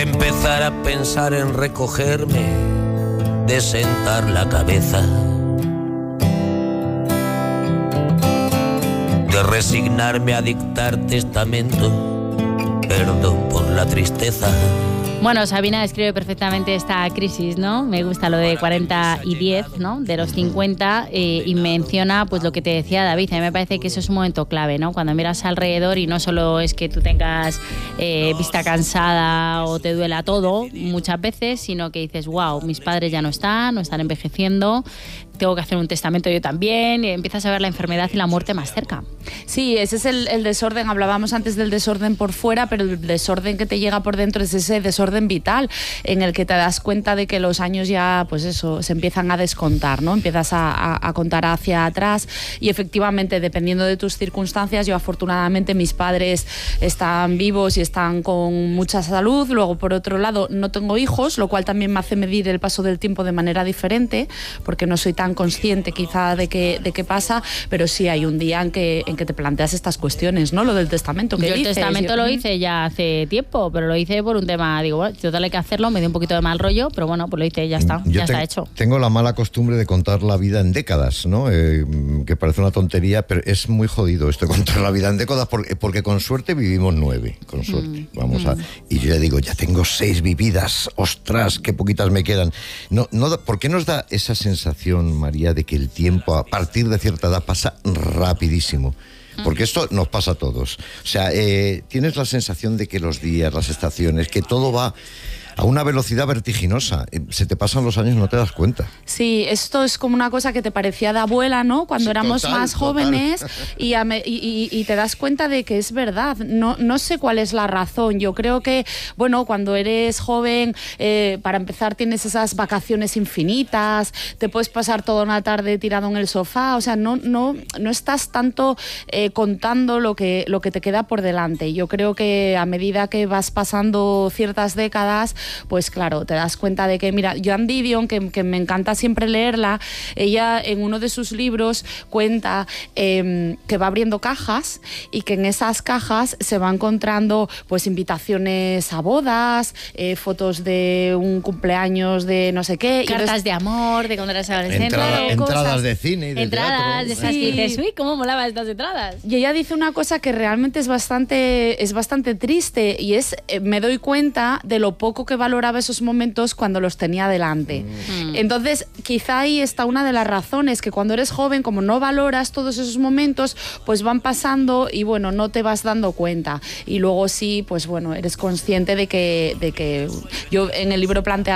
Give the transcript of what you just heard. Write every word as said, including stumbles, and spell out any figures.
empezar a pensar en recogerme, de sentar la cabeza, de resignarme a dictar testamento, perdón por la tristeza. Bueno, Sabina describe perfectamente esta crisis, ¿no? Me gusta lo de cuarenta y diez, ¿no? De los cincuenta, eh, y menciona pues lo que te decía David. A mí me parece que eso es un momento clave, ¿no? Cuando miras alrededor y no solo es que tú tengas eh, vista cansada o te duela todo muchas veces, sino que dices, wow, mis padres ya no están, no están envejeciendo, tengo que hacer un testamento yo también, y empiezas a ver la enfermedad y la muerte más cerca. Sí, ese es el, el desorden. Hablábamos antes del desorden por fuera, pero el desorden que te llega por dentro es ese desorden vital en el que te das cuenta de que los años ya, pues eso, se empiezan a descontar, ¿no? Empiezas a, a, a contar hacia atrás y efectivamente, dependiendo de tus circunstancias, yo afortunadamente mis padres están vivos y están con mucha salud. Luego, por otro lado, no tengo hijos, lo cual también me hace medir el paso del tiempo de manera diferente, porque no soy tan consciente quizá de qué de qué pasa, pero sí hay un día en que, en que te planteas estas cuestiones, ¿no? Lo del testamento que Yo dices. el testamento yo, lo hice ya hace tiempo, pero lo hice por un tema, digo, bueno, total hay que hacerlo, me dio un poquito de mal rollo, pero bueno, pues lo hice y ya está, Yo ya te, está hecho. Tengo la mala costumbre de contar la vida en décadas, ¿no? Eh, que parece una tontería, pero es muy jodido esto de contar la vida en décadas, porque, porque con suerte vivimos nueve, con suerte. Mm. Vamos mm. a... Y yo ya digo, ya tengo seis vividas, ostras, qué poquitas me quedan. No, no, ¿por qué nos da esa sensación, María, de que el tiempo a partir de cierta edad pasa rapidísimo? Porque esto nos pasa a todos. O sea, eh, tienes la sensación de que los días, las estaciones, que todo va a una velocidad vertiginosa. Se te pasan los años y no te das cuenta. Sí, esto es como una cosa que te parecía de abuela, ¿no? Cuando sí, éramos total, más jóvenes y, a me, y, y, y te das cuenta de que es verdad. No, no sé cuál es la razón. Yo creo que, bueno, cuando eres joven, eh, para empezar tienes esas vacaciones infinitas, te puedes pasar toda una tarde tirado en el sofá, o sea, no, no, no estás tanto eh, contando lo que, lo que te queda por delante. Yo creo que a medida que vas pasando ciertas décadas, pues claro, te das cuenta de que, mira, Joan Didion, que, que me encanta siempre leerla, ella en uno de sus libros cuenta eh, que va abriendo cajas y que en esas cajas se va encontrando pues invitaciones a bodas, eh, fotos de un cumpleaños de no sé qué. Cartas y ves... de amor, de cuando eras adolescente. Entrada, claro, entradas cosas, de cine y de entradas teatro. de esas sí. que dices, uy, cómo molaba estas entradas. Y ella dice una cosa que realmente es bastante, es bastante triste, y es, eh, me doy cuenta de lo poco que valoraba esos momentos cuando los tenía delante. Mm. Entonces, quizá ahí está una de las razones, que cuando eres joven, como no valoras todos esos momentos, pues van pasando y bueno, no te vas dando cuenta. Y luego sí, pues bueno, eres consciente de que, de que yo en el libro plantea